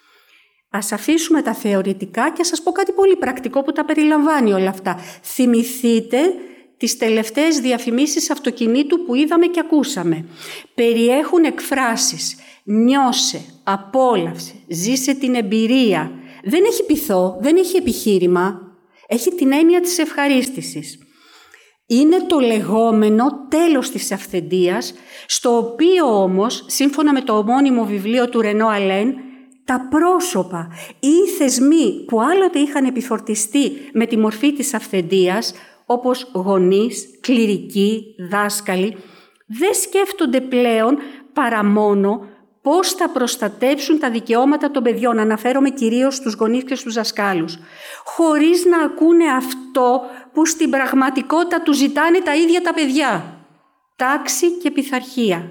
Ας αφήσουμε τα θεωρητικά και ας σας πω κάτι πολύ πρακτικό που τα περιλαμβάνει όλα αυτά. Θυμηθείτε τις τελευταίες διαφημίσεις αυτοκινήτου που είδαμε και ακούσαμε. Περιέχουν εκφράσεις «νιώσε», «απόλαυσε», «ζήσε την εμπειρία». Δεν έχει πειθό, δεν έχει επιχείρημα, έχει την έννοια της ευχαρίστησης. Είναι το λεγόμενο τέλος της αυθεντίας, στο οποίο όμως, σύμφωνα με το ομώνυμο βιβλίο του Ρενό Αλέν, τα πρόσωπα ή οι θεσμοί που άλλοτε είχαν επιφορτιστεί με τη μορφή της αυθεντίας, όπως γονείς, κληρικοί, δάσκαλοι, δεν σκέφτονται πλέον παρά μόνο πώς θα προστατέψουν τα δικαιώματα των παιδιών. Αναφέρομαι κυρίως στους γονείς και στους δασκάλους. Χωρίς να ακούνε αυτό που στην πραγματικότητα του ζητάνε τα ίδια τα παιδιά. Τάξη και πειθαρχία.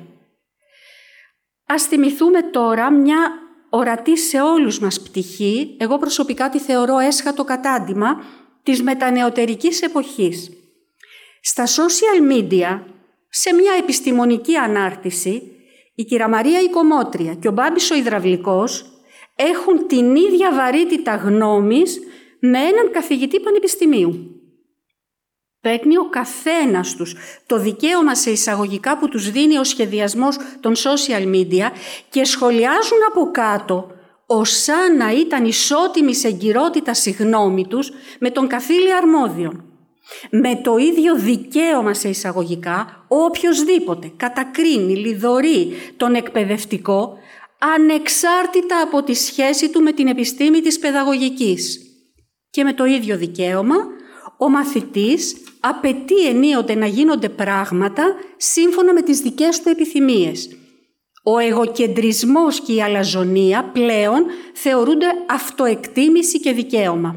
Ας θυμηθούμε τώρα μια ορατή σε όλους μας πτυχή, εγώ προσωπικά τη θεωρώ έσχατο κατάντημα, της μετανεωτερικής εποχής. Στα social media, σε μια επιστημονική ανάρτηση, η κυρία Μαρία η Κομμότρια και ο Μπάμπης ο Ιδραυλικός έχουν την ίδια βαρύτητα γνώμης με έναν καθηγητή πανεπιστημίου. Παίρνει ο καθένας τους το δικαίωμα σε εισαγωγικά που τους δίνει ο σχεδιασμός των social media και σχολιάζουν από κάτω ως σαν να ήταν ισότιμης εγκυρότητας η γνώμη τους με τον καθήλιο αρμόδιον. Με το ίδιο δικαίωμα σε εισαγωγικά, οποιοσδήποτε κατακρίνει, λιδωρεί τον εκπαιδευτικό, ανεξάρτητα από τη σχέση του με την επιστήμη της παιδαγωγικής. Και με το ίδιο δικαίωμα, ο μαθητής απαιτεί ενίοτε να γίνονται πράγματα σύμφωνα με τις δικές του επιθυμίες. Ο εγωκεντρισμός και η αλαζονία πλέον θεωρούνται αυτοεκτίμηση και δικαίωμα.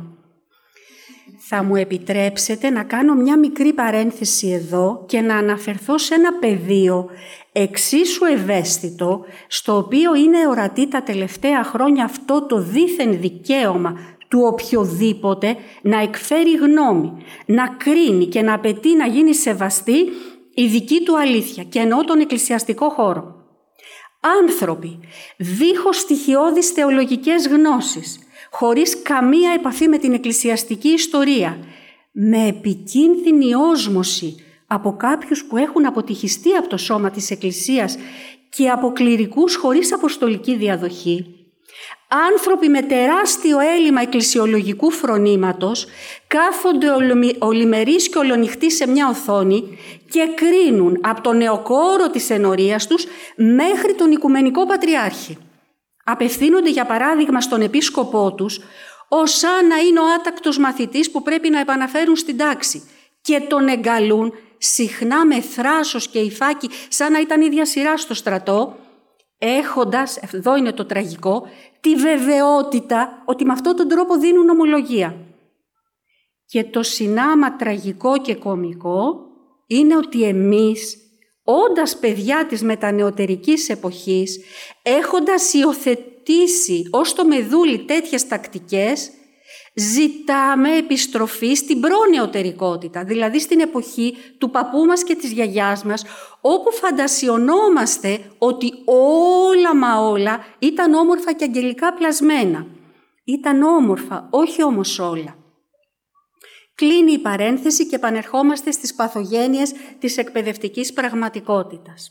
Θα μου επιτρέψετε να κάνω μια μικρή παρένθεση εδώ και να αναφερθώ σε ένα πεδίο εξίσου ευαίσθητο, στο οποίο είναι ορατή τα τελευταία χρόνια αυτό το δήθεν δικαίωμα του οποιοδήποτε να εκφέρει γνώμη, να κρίνει και να απαιτεί να γίνει σεβαστή η δική του αλήθεια, και εννοώ τον εκκλησιαστικό χώρο. Άνθρωποι δίχως στοιχειώδεις θεολογικές γνώσεις, χωρίς καμία επαφή με την εκκλησιαστική ιστορία, με επικίνδυνη όσμωση από κάποιους που έχουν αποτυχιστεί από το σώμα της Εκκλησίας και από κληρικούς χωρίς αποστολική διαδοχή, άνθρωποι με τεράστιο έλλειμμα εκκλησιολογικού φρονήματος κάθονται ολημερείς και ολονυχτοί σε μια οθόνη και κρίνουν από τον νεοκόρο της ενορίας τους μέχρι τον Οικουμενικό Πατριάρχη. Απευθύνονται για παράδειγμα στον επίσκοπό τους ως σαν να είναι ο άτακτος μαθητής που πρέπει να επαναφέρουν στην τάξη και τον εγκαλούν συχνά με θράσος και υφάκι σαν να ήταν ίδια σειρά στο στρατό, έχοντας, εδώ είναι το τραγικό, τη βεβαιότητα ότι με αυτόν τον τρόπο δίνουν ομολογία. Και το συνάμα τραγικό και κωμικό είναι ότι εμείς, όντας παιδιά της μετανεωτερικής εποχής, έχοντας υιοθετήσει ως το μεδούλι τέτοιες τακτικές, ζητάμε επιστροφή στην προνεωτερικότητα, δηλαδή στην εποχή του παππού μας και της γιαγιάς μας, όπου φαντασιωνόμαστε ότι όλα μα όλα ήταν όμορφα και αγγελικά πλασμένα. Ήταν όμορφα, όχι όμως όλα. Κλείνει η παρένθεση και επανερχόμαστε στις παθογένειες της εκπαιδευτικής πραγματικότητας.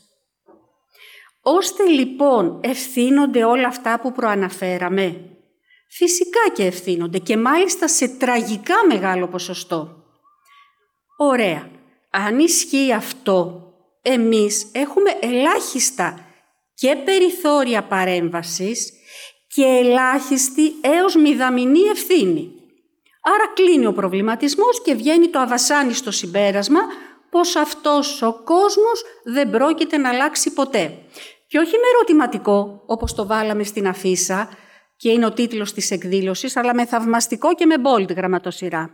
Ώστε λοιπόν ευθύνονται όλα αυτά που προαναφέραμε? Φυσικά και ευθύνονται, και μάλιστα σε τραγικά μεγάλο ποσοστό. Ωραία. Αν ισχύει αυτό, εμείς έχουμε ελάχιστα και περιθώρια παρέμβασης και ελάχιστη έως μηδαμινή ευθύνη. Άρα κλείνει ο προβληματισμός και βγαίνει το αβασάνιστο συμπέρασμα πως αυτός ο κόσμος δεν πρόκειται να αλλάξει ποτέ. Και όχι με ερωτηματικό, όπως το βάλαμε στην αφίσα, και είναι ο τίτλος της εκδήλωσης, αλλά με θαυμαστικό και με bold γραμματοσυρά.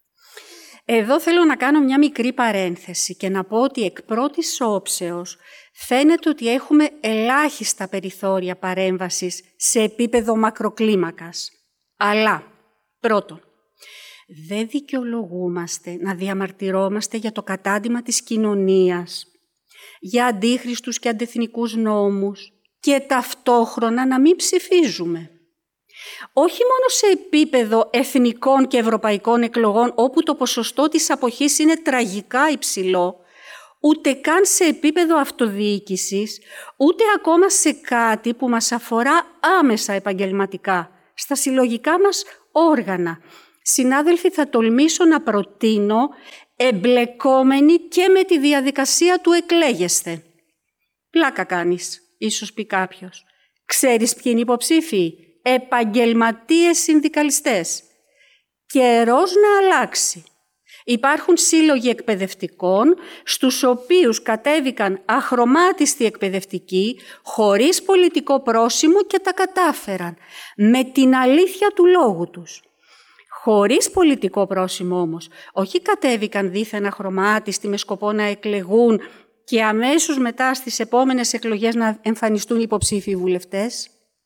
Εδώ θέλω να κάνω μια μικρή παρένθεση και να πω ότι εκ πρώτης όψεως φαίνεται ότι έχουμε ελάχιστα περιθώρια παρέμβασης σε επίπεδο μακροκλίμακας. Αλλά, πρώτον, δεν δικαιολογούμαστε να διαμαρτυρόμαστε για το κατάντημα της κοινωνίας, για αντίχριστους και αντεθνικούς νόμους και ταυτόχρονα να μην ψηφίζουμε. Όχι μόνο σε επίπεδο εθνικών και ευρωπαϊκών εκλογών, όπου το ποσοστό της αποχής είναι τραγικά υψηλό, ούτε καν σε επίπεδο αυτοδιοίκησης, ούτε ακόμα σε κάτι που μας αφορά άμεσα επαγγελματικά, στα συλλογικά μας όργανα. Συνάδελφοι, θα τολμήσω να προτείνω εμπλεκόμενοι και με τη διαδικασία του εκλέγεστε. Πλάκα κάνεις, ίσως πει κάποιος. Ξέρεις ποιοι είναι οι υποψήφοι? Επαγγελματίες συνδικαλιστές. Καιρός να αλλάξει. Υπάρχουν σύλλογοι εκπαιδευτικών, στους οποίους κατέβηκαν αχρωμάτιστοι εκπαιδευτικοί, χωρίς πολιτικό πρόσημο και τα κατάφεραν, με την αλήθεια του λόγου τους. Χωρίς πολιτικό πρόσημο όμως, όχι κατέβηκαν δήθεν αχρωμάτιστοι με σκοπό να εκλεγούν και αμέσως μετά στις επόμενες εκλογές να εμφανιστούν υποψήφιοι βουλευτές.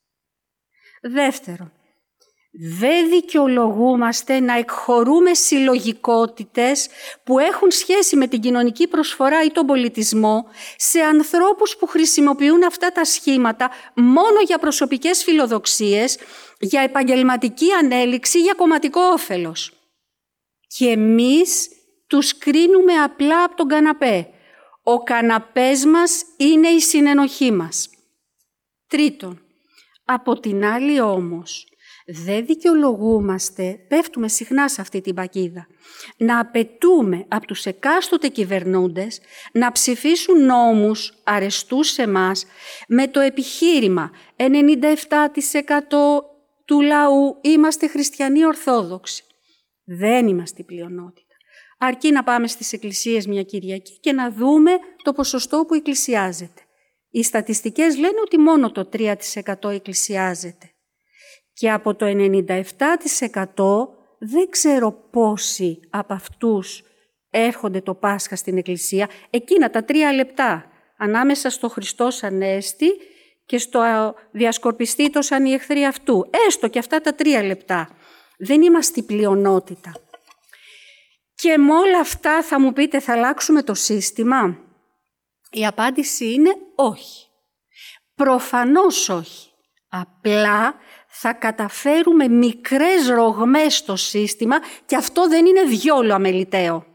Δεύτερον, δεν δικαιολογούμαστε να εκχωρούμε συλλογικότητες που έχουν σχέση με την κοινωνική προσφορά ή τον πολιτισμό σε ανθρώπους που χρησιμοποιούν αυτά τα σχήματα μόνο για προσωπικές φιλοδοξίες, για επαγγελματική ανέλυξη, για κομματικό όφελος. Και εμείς τους κρίνουμε απλά από τον καναπέ. Ο καναπές μας είναι η συνενοχή μας. Τρίτον, από την άλλη όμως, δεν δικαιολογούμαστε, πέφτουμε συχνά σε αυτή την παγίδα, να απαιτούμε από τους εκάστοτε κυβερνούντες να ψηφίσουν νόμους αρεστούς σε εμάς με το επιχείρημα ενενήντα επτά τοις εκατό του λαού είμαστε χριστιανοί ορθόδοξοι. Δεν είμαστε η πλειονότητα. Αρκεί να πάμε στις εκκλησίες μια Κυριακή και να δούμε το ποσοστό που εκκλησιάζεται. Οι στατιστικές λένε ότι μόνο το τρία τοις εκατό εκκλησιάζεται. Και από το ενενήντα επτά τοις εκατό δεν ξέρω πόσοι από αυτούς έρχονται το Πάσχα στην εκκλησία, εκείνα τα τρία λεπτά, ανάμεσα στο Χριστός Ανέστη και στο διασκορπιστήτω σαν οι εχθροί αυτού. Έστω και αυτά τα τρία λεπτά. Δεν είμαστε η πλειονότητα. Και με όλα αυτά θα μου πείτε, θα αλλάξουμε το σύστημα? Η απάντηση είναι όχι. Προφανώς όχι. Απλά θα καταφέρουμε μικρές ρογμές στο σύστημα και αυτό δεν είναι διόλου αμεληταίο.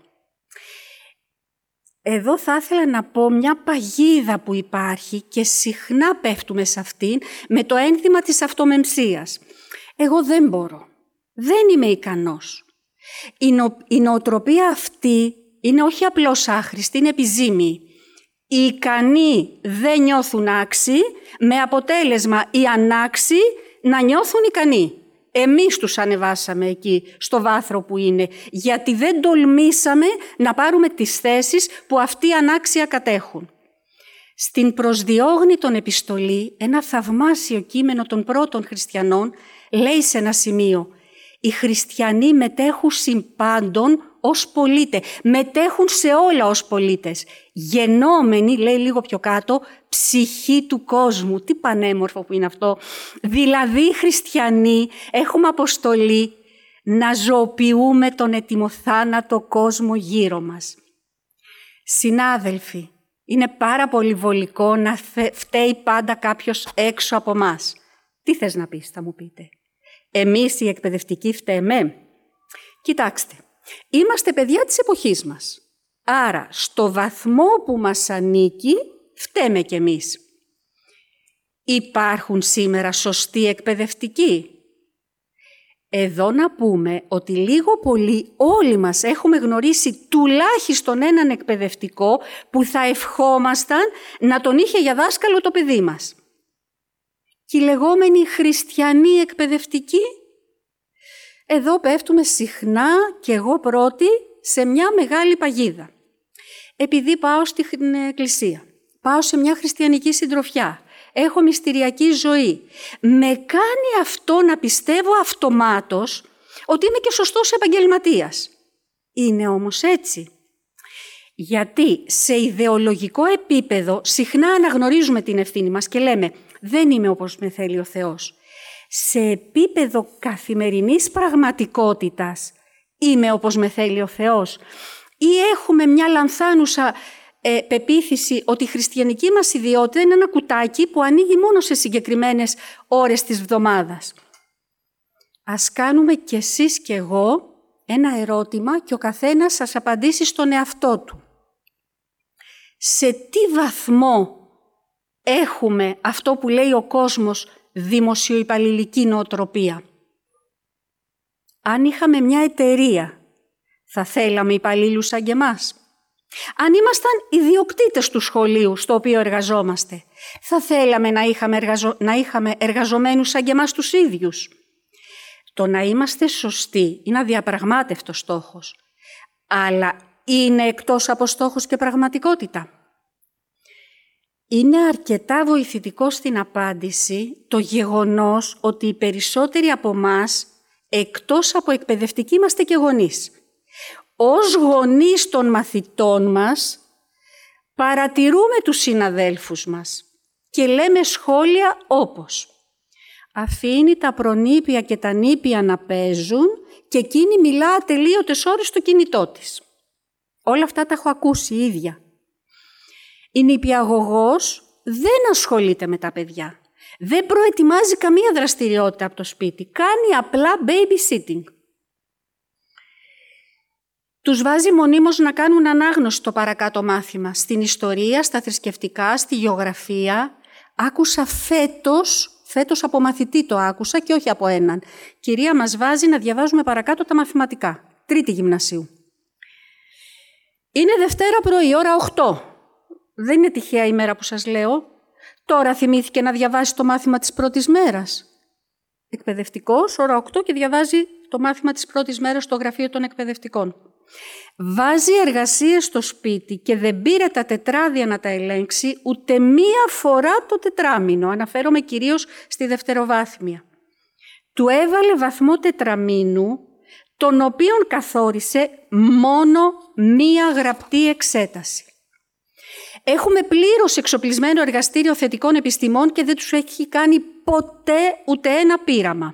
Εδώ θα ήθελα να πω μια παγίδα που υπάρχει και συχνά πέφτουμε σε αυτήν με το ένθυμα της αυτομεμψίας. Εγώ δεν μπορώ. Δεν είμαι ικανός. Η, νο, η νοοτροπία αυτή είναι όχι απλώς άχρηστη, είναι επιζήμη. Οι ικανοί δεν νιώθουν άξιοι, με αποτέλεσμα οι ανάξιοι να νιώθουν ικανοί. Εμείς τους ανεβάσαμε εκεί, στο βάθρο που είναι, γιατί δεν τολμήσαμε να πάρουμε τις θέσεις που αυτοί οι ανάξια κατέχουν. Στην προσδιόγνητον επιστολή, ένα θαυμάσιο κείμενο των πρώτων χριστιανών, λέει σε ένα σημείο «Οι χριστιανοί μετέχουν συμπάντων ως πολίτες, μετέχουν σε όλα ως πολίτες, γενόμενοι», λέει λίγο πιο κάτω, «ψυχή του κόσμου». Τι πανέμορφο που είναι αυτό. Δηλαδή οι χριστιανοί έχουμε αποστολή να ζωοποιούμε τον ετοιμοθάνατο κόσμο γύρω μας. Συνάδελφοι, είναι πάρα πολύ βολικό να φταίει πάντα κάποιος έξω από μας. Τι θες να πεις, θα μου πείτε. Εμείς οι εκπαιδευτικοί φταίμε? Κοιτάξτε, είμαστε παιδιά της εποχής μας. Άρα, στο βαθμό που μας ανήκει, φταίμε κι εμείς. Υπάρχουν σήμερα σωστοί εκπαιδευτικοί? Εδώ να πούμε ότι λίγο πολύ όλοι μας έχουμε γνωρίσει τουλάχιστον έναν εκπαιδευτικό που θα ευχόμασταν να τον είχε για δάσκαλο το παιδί μας. Και οι λεγόμενοι χριστιανοί εκπαιδευτικοί, εδώ πέφτουμε συχνά και εγώ πρώτη σε μια μεγάλη παγίδα. Επειδή πάω στην εκκλησία, πάω σε μια χριστιανική συντροφιά, έχω μυστηριακή ζωή, με κάνει αυτό να πιστεύω αυτομάτως ότι είμαι και σωστός επαγγελματίας. Είναι όμως έτσι. Γιατί σε ιδεολογικό επίπεδο συχνά αναγνωρίζουμε την ευθύνη μας και λέμε «δεν είμαι όπως με θέλει ο Θεός». Σε επίπεδο καθημερινής πραγματικότητας είμαι όπως με θέλει ο Θεός ή έχουμε μια λανθάνουσα ε, πεποίθηση ότι η χριστιανική μας ιδιότητα είναι ένα κουτάκι που ανοίγει μόνο σε συγκεκριμένες ώρες της εβδομάδας. Ας κάνουμε κι εσείς κι εγώ ένα ερώτημα και ο καθένας σας απαντήσει στον εαυτό του. Σε τι βαθμό έχουμε αυτό που λέει ο κόσμος δημοσιοϊπαλληλική νοοτροπία? Αν είχαμε μια εταιρεία, θα θέλαμε υπαλλήλους σαν και εμάς? Αν ήμασταν ιδιοκτήτες του σχολείου στο οποίο εργαζόμαστε, θα θέλαμε να είχαμε, εργαζο... να είχαμε εργαζομένους σαν και εμάς τους ίδιους? Το να είμαστε σωστοί είναι αδιαπραγμάτευτος στόχος. αλλά είναι εκτός από στόχος και πραγματικότητα. Είναι αρκετά βοηθητικό στην απάντηση το γεγονός ότι οι περισσότεροι από μας, εκτός από εκπαιδευτικοί, είμαστε και γονείς. Ως γονείς των μαθητών μας, παρατηρούμε τους συναδέλφους μας και λέμε σχόλια όπως «Αφήνει τα προνήπια και τα νήπια να παίζουν και εκείνη μιλά ατελείωτες ώρες στο κινητό της». Όλα αυτά τα έχω ακούσει ίδια. Η νηπιαγωγός δεν ασχολείται με τα παιδιά. Δεν προετοιμάζει καμία δραστηριότητα από το σπίτι. Κάνει απλά babysitting. Τους βάζει μονίμως να κάνουν ανάγνωση στο παρακάτω μάθημα. Στην ιστορία, στα θρησκευτικά, στη γεωγραφία. Άκουσα φέτος, φέτος από μαθητή το άκουσα και όχι από έναν. Κυρία, μας βάζει να διαβάζουμε παρακάτω τα μαθηματικά. Τρίτη γυμνασίου. Είναι Δευτέρα πρωί, ώρα οκτώ. Δεν είναι τυχαία η μέρα που σας λέω. Τώρα θυμήθηκε να διαβάσει το μάθημα της πρώτης μέρας. Εκπαιδευτικός, ώρα οκτώ και διαβάζει το μάθημα της πρώτης μέρας στο γραφείο των εκπαιδευτικών. Βάζει εργασίες στο σπίτι και δεν πήρε τα τετράδια να τα ελέγξει ούτε μία φορά το τετράμινο. Αναφέρομαι κυρίως στη δευτεροβάθμια. Του έβαλε βαθμό τετραμίνου, τον οποίον καθόρισε μόνο μία γραπτή εξέταση. Έχουμε πλήρως εξοπλισμένο εργαστήριο θετικών επιστημών και δεν τους έχει κάνει ποτέ ούτε ένα πείραμα.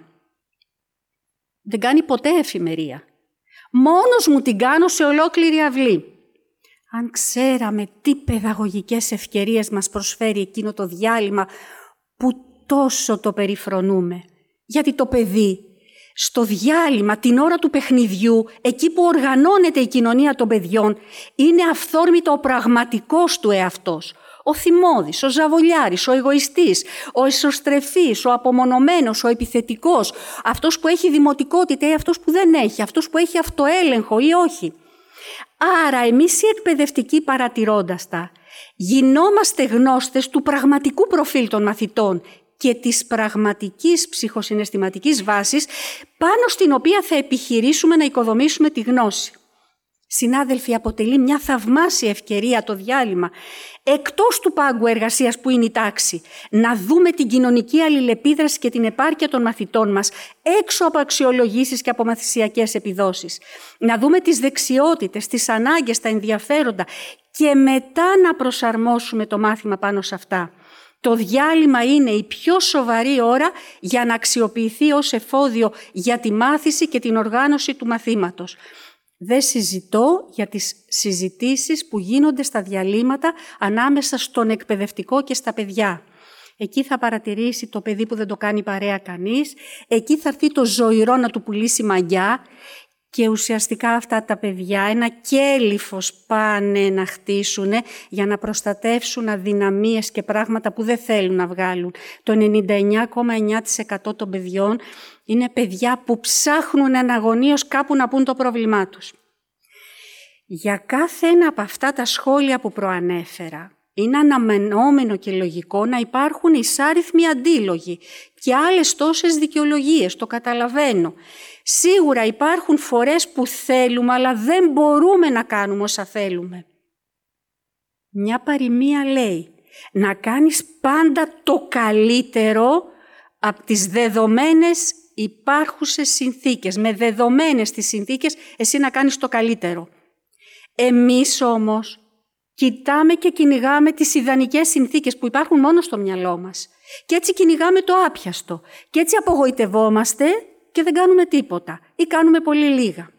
Δεν κάνει ποτέ εφημερία. Μόνος μου την κάνω σε ολόκληρη αυλή. Αν ξέραμε τι παιδαγωγικές ευκαιρίες μας προσφέρει εκείνο το διάλειμμα που τόσο το περιφρονούμε. Γιατί το παιδί στο διάλειμμα, την ώρα του παιχνιδιού, εκεί που οργανώνεται η κοινωνία των παιδιών, είναι αυθόρμητο ο πραγματικός του εαυτός. Ο θυμώδης, ο ζαβολιάρης, ο εγωιστής, ο εσωστρεφής, ο απομονωμένος, ο επιθετικός, αυτός που έχει δημοτικότητα ή αυτός που δεν έχει, αυτός που έχει αυτοέλεγχο ή όχι. Άρα εμείς οι εκπαιδευτικοί, παρατηρώντας τα, γινόμαστε γνώστες του πραγματικού προφίλ των μαθητών και της πραγματικής ψυχοσυναισθηματικής βάσης πάνω στην οποία θα επιχειρήσουμε να οικοδομήσουμε τη γνώση. Συνάδελφοι, αποτελεί μια θαυμάσια ευκαιρία το διάλειμμα, εκτός του πάγκου εργασίας που είναι η τάξη, να δούμε την κοινωνική αλληλεπίδραση και την επάρκεια των μαθητών μας, έξω από αξιολογήσεις και από μαθησιακές επιδόσεις. Να δούμε τις δεξιότητες, τις ανάγκες, τα ενδιαφέροντα και μετά να προσαρμόσουμε το μάθημα πάνω σε αυτά. Το διάλειμμα είναι η πιο σοβαρή ώρα για να αξιοποιηθεί ως εφόδιο για τη μάθηση και την οργάνωση του μαθήματος. Δεν συζητώ για τις συζητήσεις που γίνονται στα διαλύματα ανάμεσα στον εκπαιδευτικό και στα παιδιά. Εκεί θα παρατηρήσει το παιδί που δεν το κάνει παρέα κανείς, εκεί θα έρθει το ζωηρό να του πουλήσει μαγιά και ουσιαστικά αυτά τα παιδιά ένα κέλυφος πάνε να χτίσουν για να προστατεύσουν αδυναμίες και πράγματα που δεν θέλουν να βγάλουν. Το ενενήντα εννέα κόμμα εννέα τοις εκατό των παιδιών είναι παιδιά που ψάχνουν αναγωνίως κάπου να πούν το πρόβλημά τους. Για κάθε ένα από αυτά τα σχόλια που προανέφερα, είναι αναμενόμενο και λογικό να υπάρχουν εισάριθμοι αντίλογοι και άλλες τόσες δικαιολογίες, το καταλαβαίνω. Σίγουρα υπάρχουν φορές που θέλουμε, αλλά δεν μπορούμε να κάνουμε όσα θέλουμε. Μια παροιμία λέει, να κάνεις πάντα το καλύτερο από τις δεδομένες υπάρχουσες συνθήκες. Με δεδομένες τις συνθήκες, εσύ να κάνεις το καλύτερο. Εμείς όμως κοιτάμε και κυνηγάμε τις ιδανικές συνθήκες που υπάρχουν μόνο στο μυαλό μας. Και έτσι κυνηγάμε το άπιαστο. Και έτσι απογοητευόμαστε και δεν κάνουμε τίποτα ή κάνουμε πολύ λίγα.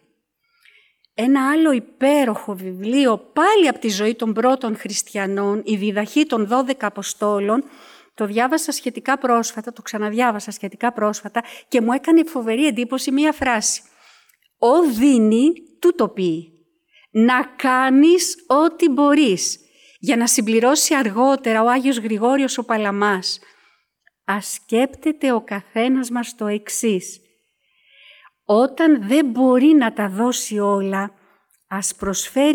Ένα άλλο υπέροχο βιβλίο, πάλι από τη ζωή των πρώτων χριστιανών, η διδαχή των δώδεκα Αποστόλων, το διάβασα σχετικά πρόσφατα, το ξαναδιάβασα σχετικά πρόσφατα και μου έκανε φοβερή εντύπωση μία φράση. «Ο δίνει, τούτο ποιεί. Να κάνεις ό,τι μπορείς», για να συμπληρώσει αργότερα ο Άγιος Γρηγόριος ο Παλαμάς. Ας σκέπτεται ο καθένας μας το εξής. Όταν δεν μπορεί να τα δώσει όλα, ας προσφέρει